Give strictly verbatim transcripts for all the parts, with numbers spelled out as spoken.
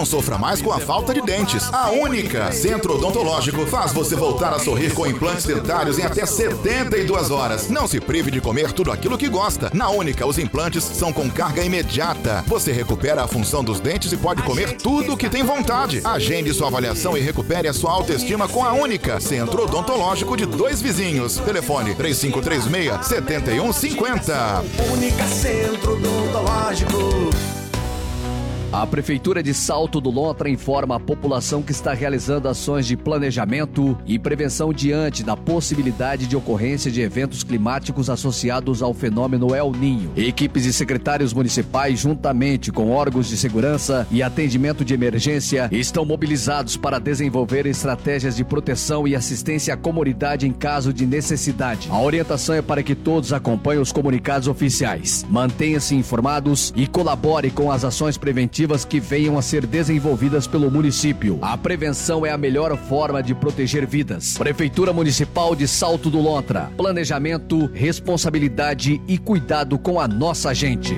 não sofra mais com a falta de dentes. A Única Centro Odontológico faz você voltar a sorrir com implantes dentários em até setenta e duas horas. Não se prive de comer tudo aquilo que gosta. Na Única, os implantes são com carga imediata. Você recupera a função dos dentes e pode comer tudo o que tem vontade. Agende sua avaliação e recupere a sua autoestima com a Única Centro Odontológico de Dois Vizinhos. Telefone três cinco três seis, sete um cinco zero. Única Centro Odontológico. A Prefeitura de Salto do Lontra informa a população que está realizando ações de planejamento e prevenção diante da possibilidade de ocorrência de eventos climáticos associados ao fenômeno El Niño. Equipes e secretários municipais, juntamente com órgãos de segurança e atendimento de emergência, estão mobilizados para desenvolver estratégias de proteção e assistência à comunidade em caso de necessidade. A orientação é para que todos acompanhem os comunicados oficiais, mantenham-se informados e colaborem com as ações preventivas que venham a ser desenvolvidas pelo município. A prevenção é a melhor forma de proteger vidas. Prefeitura Municipal de Salto do Lontra. Planejamento, responsabilidade e cuidado com a nossa gente.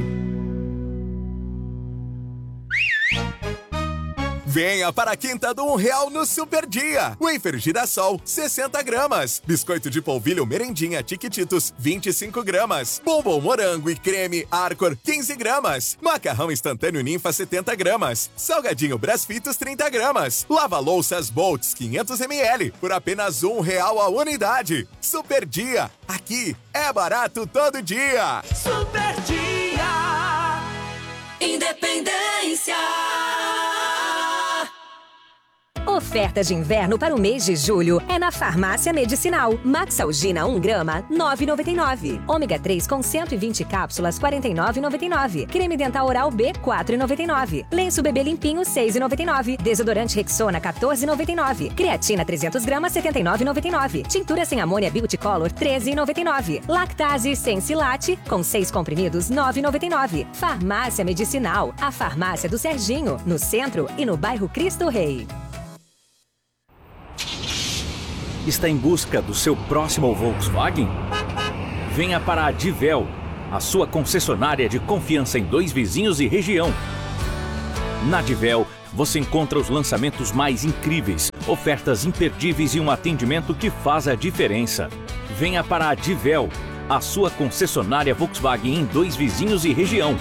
Venha para a quinta do um real no Super Dia. Wafer Girassol, sessenta gramas. Biscoito de polvilho Merendinha Tiquititos, vinte e cinco gramas. Bombom Morango e Creme Arcor, quinze gramas. Macarrão instantâneo Ninfa, setenta gramas. Salgadinho Brasfitos, trinta gramas. Lava louças Boltz, quinhentos mililitros, por apenas um real a unidade. Super Dia, aqui é barato todo dia. Super Dia. Independência. Ofertas de inverno para o mês de julho é na Farmácia Medicinal. Maxalgina um grama, nove reais e noventa e nove centavos. Ômega três com cento e vinte cápsulas, quarenta e nove reais e noventa e nove centavos. Creme dental oral B, quatro reais e noventa e nove centavos. Lenço bebê limpinho, seis reais e noventa e nove centavos. Desodorante Rexona, quatorze reais e noventa e nove centavos. Creatina trezentos gramas, setenta e nove reais e noventa e nove centavos. Tintura sem amônia Beauty Color, treze reais e noventa e nove centavos. Lactase sem silate, com seis comprimidos, nove reais e noventa e nove centavos. Farmácia Medicinal, a farmácia do Serginho, no centro e no bairro Cristo Rei. Está em busca do seu próximo Volkswagen? Venha para a Divel, a sua concessionária de confiança em Dois Vizinhos e região. Na Divel, você encontra os lançamentos mais incríveis, ofertas imperdíveis e um atendimento que faz a diferença. Venha para a Divel, a sua concessionária Volkswagen em Dois Vizinhos e região.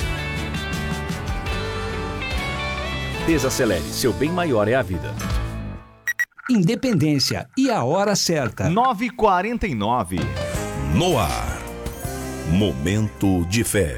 Desacelere, seu bem maior é a vida. Independência e a hora certa. nove e quarenta e nove. No ar. Momento de fé.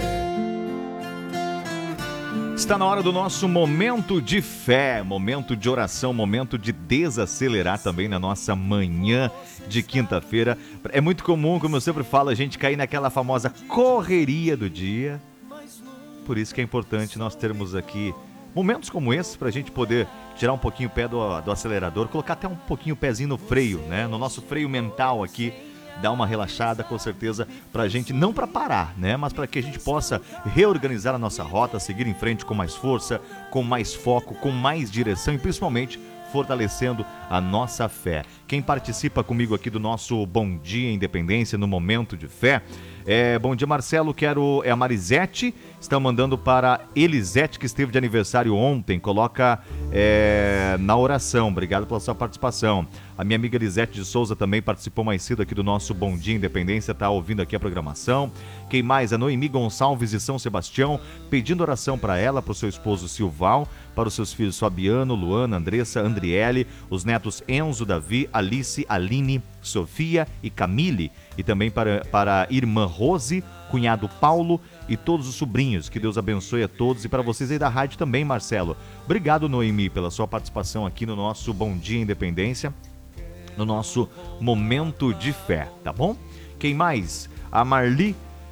Está na hora do nosso momento de fé, momento de oração, momento de desacelerar também na nossa manhã de quinta-feira. É muito comum, como eu sempre falo, a gente cair naquela famosa correria do dia. Por isso que é importante nós termos aqui momentos como esse para a gente poder tirar um pouquinho o pé do, do acelerador, colocar até um pouquinho o pezinho no freio, né? No nosso freio mental aqui, dar uma relaxada com certeza para a gente, não para parar, né? Mas para que a gente possa reorganizar a nossa rota, seguir em frente com mais força, com mais foco, com mais direção e principalmente fortalecendo a nossa fé. Quem participa comigo aqui do nosso Bom Dia Independência no Momento de Fé é, bom dia Marcelo, quero, é a Marisete, estão mandando para Elisete que esteve de aniversário ontem, coloca é, na oração, obrigado pela sua participação. A minha amiga Elisete de Souza também participou mais cedo aqui do nosso Bom Dia Independência, está ouvindo aqui a programação. Quem mais? A Noemi Gonçalves de São Sebastião, pedindo oração para ela, para o seu esposo Silval, para os seus filhos Fabiano, Luana, Andressa, Andriele, os netos Enzo, Davi, Alice, Aline, Sofia e Camille, e também para, para a irmã Rose, cunhado Paulo e todos os sobrinhos. Que Deus abençoe a todos e para vocês aí da rádio também, Marcelo. Obrigado, Noemi, pela sua participação aqui no nosso Bom Dia Independência, no nosso Momento de Fé, tá bom? Quem mais? A Marli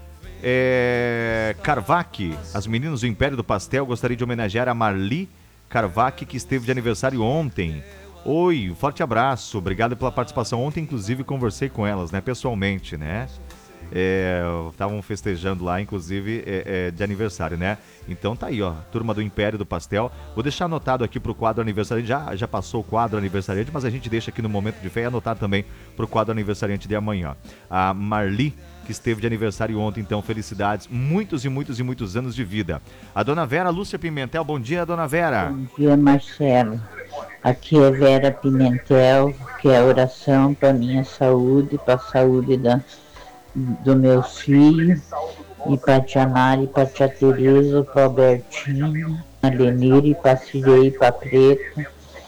é, Carvac, as meninas do Império do Pastel, gostaria de homenagear a Marli Carvac, que esteve de aniversário ontem. Oi, um forte abraço, obrigado pela participação. Ontem, inclusive, conversei com elas, né, pessoalmente, né? Estavam é, festejando lá, inclusive, é, é, de aniversário, né? Então tá aí, ó, turma do Império do Pastel. Vou deixar anotado aqui pro quadro aniversariante, já, já passou o quadro aniversariante, mas a gente deixa aqui no Momento de Fé e anotar também pro quadro aniversariante de amanhã. A Marli que esteve de aniversário ontem, então felicidades, muitos e muitos e muitos anos de vida. A dona Vera Lúcia Pimentel, bom dia, dona Vera. Bom dia, Marcelo. Aqui é Vera Pimentel, que é oração para minha saúde, para a saúde da, do meu filho, e para a tia Mari, para a tia Tereza, para a Albertina, a Lenire, para a Cirei, para a Preta,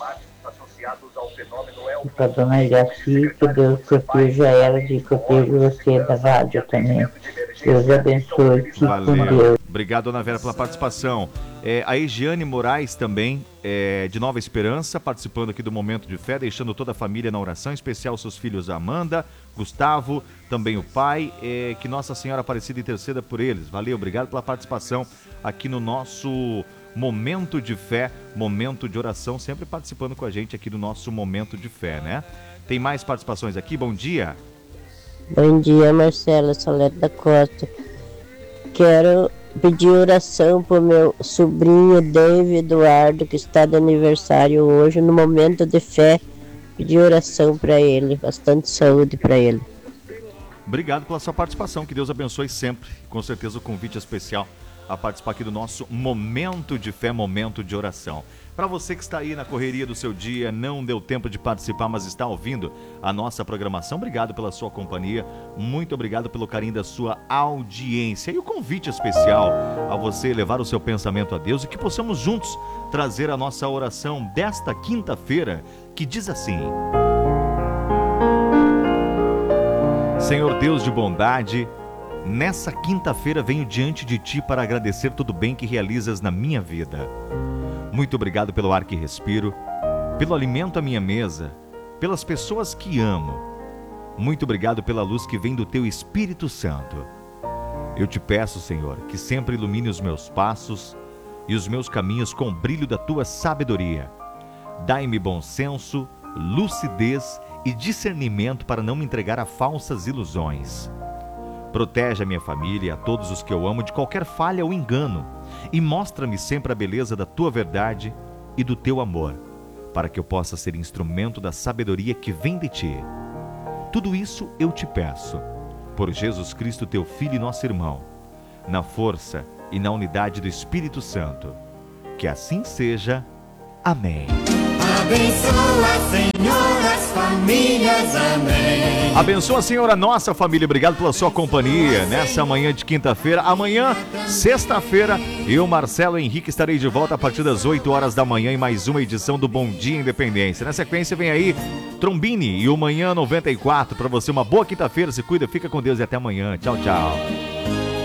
e para a dona Jaci, que Deus proteja ela e proteja você da rádio também. Deus abençoe, fique com Deus. Obrigado, dona Vera, pela participação. É, a Egiane Moraes também, é, de Nova Esperança, participando aqui do Momento de Fé, deixando toda a família na oração, em especial seus filhos Amanda, Gustavo, também o pai, é, que Nossa Senhora Aparecida interceda por eles. Valeu, obrigado pela participação aqui no nosso Momento de Fé, Momento de Oração, sempre participando com a gente aqui do nosso Momento de Fé, né? Tem mais participações aqui, bom dia. Bom dia, Marcela Salete da Costa. Quero pedir oração para o meu sobrinho David Eduardo, que está de aniversário hoje, no Momento de Fé. Pedir oração para ele, bastante saúde para ele. Obrigado pela sua participação, que Deus abençoe sempre. Com certeza o convite especial a participar aqui do nosso Momento de Fé, Momento de Oração. Para você que está aí na correria do seu dia, não deu tempo de participar, mas está ouvindo a nossa programação, obrigado pela sua companhia, muito obrigado pelo carinho da sua audiência. E o convite especial a você levar o seu pensamento a Deus e que possamos juntos trazer a nossa oração desta quinta-feira, que diz assim: Senhor Deus de bondade, nessa quinta-feira venho diante de Ti para agradecer todo o bem que realizas na minha vida. Muito obrigado pelo ar que respiro, pelo alimento à minha mesa, pelas pessoas que amo. Muito obrigado pela luz que vem do Teu Espírito Santo. Eu te peço, Senhor, que sempre ilumine os meus passos e os meus caminhos com o brilho da Tua sabedoria. Dai-me bom senso, lucidez e discernimento para não me entregar a falsas ilusões. Protege a minha família e a todos os que eu amo de qualquer falha ou engano e mostra-me sempre a beleza da Tua verdade e do Teu amor, para que eu possa ser instrumento da sabedoria que vem de Ti. Tudo isso eu te peço, por Jesus Cristo, Teu Filho e nosso irmão, na força e na unidade do Espírito Santo. Que assim seja. Amém. Abençoa, Senhor, as famílias, amém. Abençoa, Senhor, a nossa família. Obrigado pela sua companhia nessa manhã de quinta-feira. Amanhã, sexta-feira, eu, Marcelo Henrique, estarei de volta a partir das oito horas da manhã em mais uma edição do Bom Dia Independência. Na sequência vem aí Trombini e o Manhã noventa e quatro. Para você, uma boa quinta-feira. Se cuida, fica com Deus e até amanhã. Tchau, tchau.